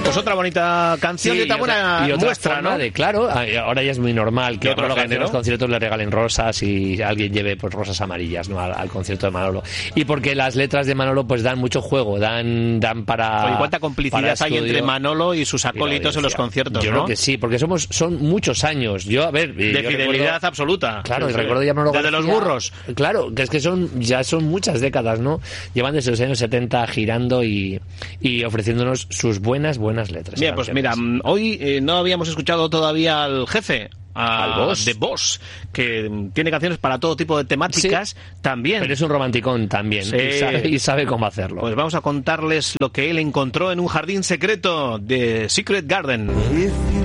Pues otra bonita canción y otra buena muestra, ¿no? Claro, ahora ya es muy normal que otro en los conciertos le regalen rosas y alguien lleve pues rosas amarillas, ¿no? al concierto de Manolo. Y porque las letras de Manolo pues dan mucho juego, dan para... Oye, ¿cuánta complicidad hay entre Manolo y sus acólitos en los conciertos? Yo creo que sí, porque son muchos años. De fidelidad absoluta. Claro, y recuerdo ya Manolo Desde García, los burros. Claro, que es que son muchas décadas, ¿no? Llevan desde los años 70 girando y ofreciéndonos sus buenas letras. Bien, pues mira, hoy no habíamos escuchado todavía al jefe, al Boss, de Boss, que tiene canciones para todo tipo de temáticas también. Pero es un romanticón también, y sabe cómo hacerlo. Pues vamos a contarles lo que él encontró en un jardín secreto de Secret Garden.